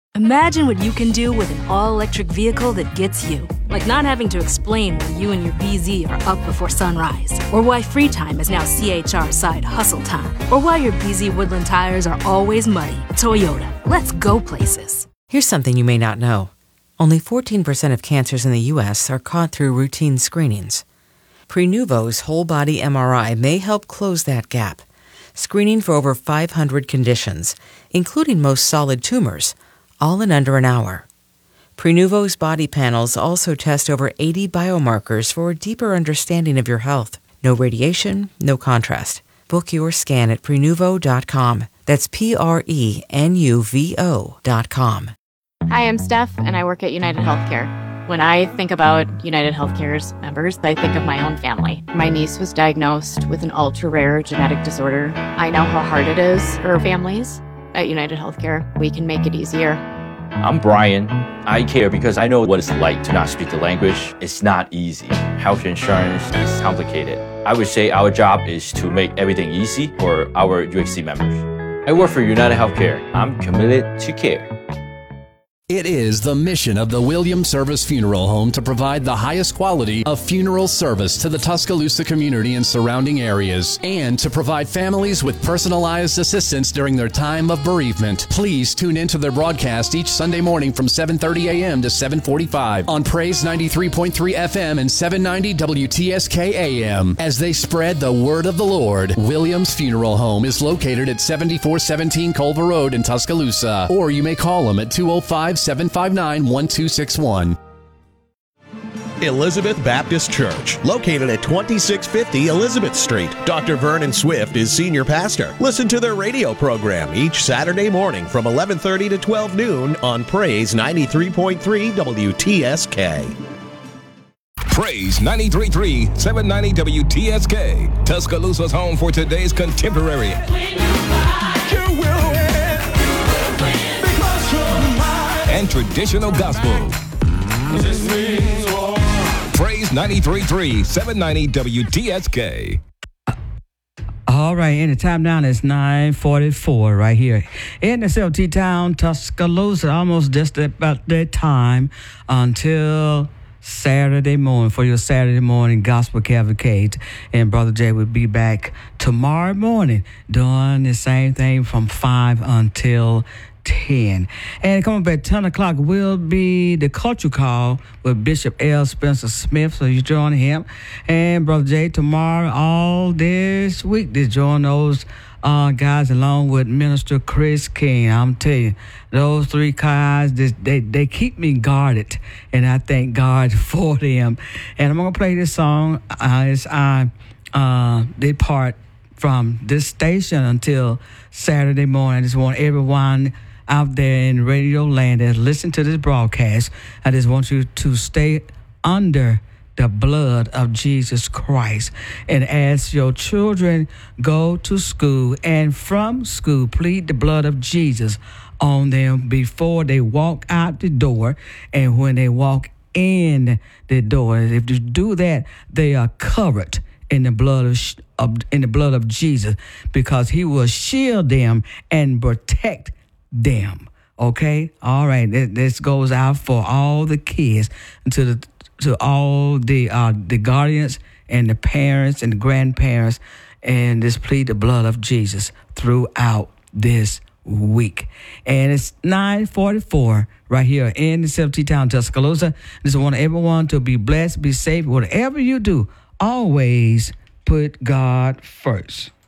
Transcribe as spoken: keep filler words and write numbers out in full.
Imagine what you can do with an all-electric vehicle that gets you. Like not having to explain why you and your B Z are up before sunrise. Or why free time is now C H R side hustle time. Or why your B Z Woodland tires are always muddy. Toyota, let's go places. Here's something you may not know. Only fourteen percent of cancers in the U S are caught through routine screenings. Prenuvo's whole-body M R I may help close that gap, screening for over five hundred conditions, including most solid tumors, all in under an hour. Prenuvo's body panels also test over eighty biomarkers for a deeper understanding of your health. No radiation, no contrast. Book your scan at prenuvo dot com. That's P R E N U V O dot com. Hi, I'm Steph, and I work at United Healthcare. When I think about United Healthcare's members, I think of my own family. My niece was diagnosed with an ultra-rare genetic disorder. I know how hard it is for families. At United Healthcare, we can make it easier. I'm Brian. I care because I know what it's like to not speak the language. It's not easy. Health insurance is complicated. I would say our job is to make everything easy for our U H C members. I work for United Healthcare. I'm committed to care. It is the mission of the Williams Service Funeral Home to provide the highest quality of funeral service to the Tuscaloosa community and surrounding areas, and to provide families with personalized assistance during their time of bereavement. Please tune into their broadcast each Sunday morning from seven thirty a.m. to seven forty-five on Praise ninety-three point three F M and seven ninety W T S K A M as they spread the word of the Lord. Williams Funeral Home is located at seventy-four seventeen Culver Road in Tuscaloosa, or you may call them at two oh five, seven five nine, one two six one. Elizabeth Baptist Church, located at twenty-six fifty Elizabeth Street. Doctor Vernon Swift is senior pastor. Listen to their radio program each Saturday morning from eleven thirty to twelve noon on Praise ninety-three point three W T S K. Praise ninety-three point three, seven ninety W T S K, Tuscaloosa's home for today's contemporary and traditional gospel. Praise ninety-three point three, seven ninety W T S K. All right, and the time now is nine forty-four right here in the C L T town, Tuscaloosa. Almost just about that time until Saturday morning for your Saturday morning gospel cavalcade. And Brother Jay will be back tomorrow morning doing the same thing from five until ten. And coming back at ten o'clock will be the culture call with Bishop L. Spencer Smith. So you join him. And Brother Jay tomorrow, all this week, to join those uh, guys along with Minister Chris King. I'm telling you, those three guys, they, they, they keep me guarded. And I thank God for them. And I'm going to play this song uh, as I uh, depart from this station until Saturday morning. I just want everyone out there in radio land that listen to this broadcast, I just want you to stay under the blood of Jesus Christ. And as your children go to school and from school, plead the blood of Jesus on them before they walk out the door and when they walk in the door. If you do that, they are covered in the blood of, of in the blood of Jesus, because he will shield them and protect them. Okay, all right. This, this goes out for all the kids, to the to all the uh, the guardians and the parents and the grandparents, and just plead the blood of Jesus throughout this week. And it's nine forty-four right here in the C L T town, Tuscaloosa. Just want everyone to be blessed, be safe. Whatever you do, always put God first.